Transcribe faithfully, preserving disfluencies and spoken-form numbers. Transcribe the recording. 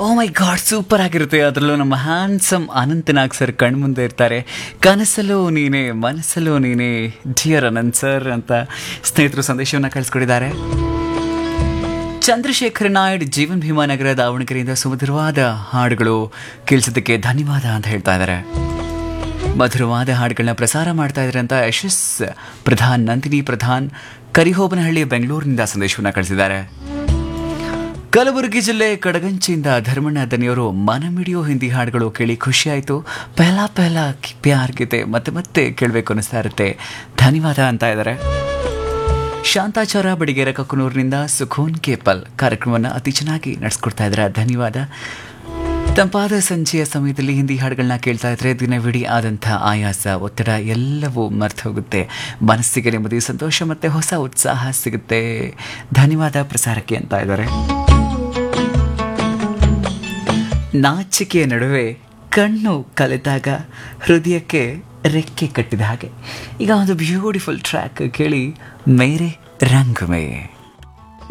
ಓ ಮೈ god, super ಆಗಿರುತ್ತೆ. ಅದರಲ್ಲೂ ನಮ್ಮ ಹ್ಯಾಂಡ್ಸಮ್ ಅನಂತನಾಗ್ ಸರ್ ಕಣ್ಮುಂದೆ ಇರ್ತಾರೆ. ಕನಸಲ್ಲೂ ನೀನೇ ಮನಸ್ಸಲ್ಲೂ ನೀನೇ ಡಿಯರ್ ಅನಂತ್ ಸರ್ ಅಂತ ಸ್ನೇಹಿತರು ಸಂದೇಶವನ್ನು ಕಳಿಸ್ಕೊಟ್ಟಿದ್ದಾರೆ. ಚಂದ್ರಶೇಖರ ನಾಯ್ಡ್, ಜೀವನ್ ಭೀಮಾನಗರ, ದಾವಣಗೆರೆಯಿಂದ ಸುಮಧುರವಾದ ಹಾಡುಗಳು ಕೇಳಿಸೋದಕ್ಕೆ ಧನ್ಯವಾದ ಅಂತ ಹೇಳ್ತಾ ಇದ್ದಾರೆ. ಮಧುರವಾದ ಹಾಡುಗಳನ್ನ ಪ್ರಸಾರ ಮಾಡ್ತಾ ಇದ್ದಾರೆ ಅಂತ ಯಶಸ್ ಪ್ರಧಾನ್, ನಂದಿನಿ ಪ್ರಧಾನ್, ಕರಿಹೋಬನಹಳ್ಳಿ, ಬೆಂಗಳೂರಿನಿಂದ ಸಂದೇಶವನ್ನು ಕಳಿಸಿದ್ದಾರೆ. ಕಲಬುರಗಿ ಜಿಲ್ಲೆ ಕಡಗಂಚಿಯಿಂದ ಧರ್ಮಣ್ಣ ದನಿಯವರು ಮನಮಿಡಿಯೋ ಹಿಂದಿ ಹಾಡುಗಳು ಕೇಳಿ ಖುಷಿಯಾಯಿತು. ಪೆಹಲಾ ಪೆಹಲಾ ಪ್ಯಾರ್ ಗೀತೆ ಮತ್ತೆ ಮತ್ತೆ ಕೇಳಬೇಕು ಅನ್ನಿಸ್ತಾ ಇರುತ್ತೆ, ಧನ್ಯವಾದ ಅಂತ ಇದ್ದಾರೆ. ಶಾಂತಾಚಾರ ಬಡಿಗೇರ ಕಕ್ಕನೂರಿನಿಂದ ಸುಖೋನ್ ಕೇಪಲ್ ಕಾರ್ಯಕ್ರಮವನ್ನು ಅತಿ ಚೆನ್ನಾಗಿ ನಡೆಸ್ಕೊಡ್ತಾ ಇದ್ದಾರೆ, ಧನ್ಯವಾದ. ತಂಪಾದ ಸಂಜೆಯ ಸಮಯದಲ್ಲಿ ಹಿಂದಿ ಹಾಡುಗಳನ್ನ ಕೇಳ್ತಾ ಇದ್ರೆ ದಿನವಿಡೀ ಆದಂಥ ಆಯಾಸ, ಒತ್ತಡ ಎಲ್ಲವೂ ಮರ್ತು ಹೋಗುತ್ತೆ. ಮನಸ್ಸಿಗೆ ನೆಮ್ಮದಿ, ಸಂತೋಷ ಮತ್ತು ಹೊಸ ಉತ್ಸಾಹ ಸಿಗುತ್ತೆ. ಧನ್ಯವಾದ ಪ್ರಸಾರಕ್ಕೆ ಅಂತ ಇದ್ದಾರೆ. ನಾಚಿಕೆಯ ನಡುವೆ ಕಣ್ಣು ಕಲೆದಾಗ ಹೃದಯಕ್ಕೆ ರೆಕ್ಕೆ ಕಟ್ಟಿದ ಹಾಗೆ. ಈಗ ಒಂದು ಬ್ಯೂಟಿಫುಲ್ ಟ್ರ್ಯಾಕ್ ಕೇಳಿ, ಮೇರೆ ರಂಗ್ ಮೇ.